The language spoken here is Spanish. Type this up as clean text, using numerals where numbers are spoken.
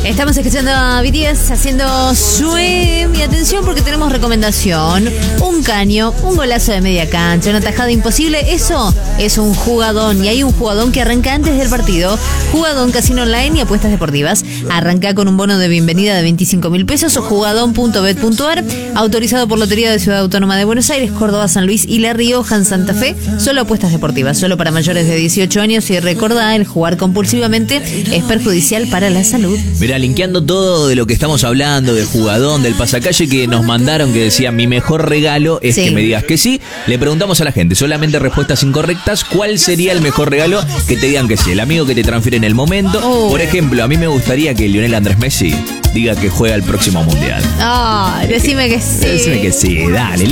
Estamos escuchando a BTS haciendo Swim. Y atención porque tenemos recomendación. Un caño, un golazo de media cancha, una tajada imposible. Eso es un jugadón. Y hay un jugadón que arranca antes del partido. Jugadón Casino Online y apuestas deportivas. Arranca con un bono de bienvenida de 25.000 pesos o jugadón.bet.ar. Autorizado por Lotería de Ciudad Autónoma de Buenos Aires, Córdoba, San Luis y La Rioja en Santa Fe. Solo apuestas deportivas, solo para mayores de 18 años. Y recordá, el jugar compulsivamente es perjudicial para la salud. Mirá, linkeando todo de lo que estamos hablando, del jugadón, del pasacalle que nos mandaron, que decía mi mejor regalo es que me digas que sí. Le preguntamos a la gente, solamente respuestas incorrectas, ¿cuál sería el mejor regalo? Que te digan que sí, el amigo que te transfiere en el momento. Por ejemplo, a mí me gustaría que Lionel Andrés Messi diga que juega el próximo mundial. Decime que sí. Decime que sí, dale.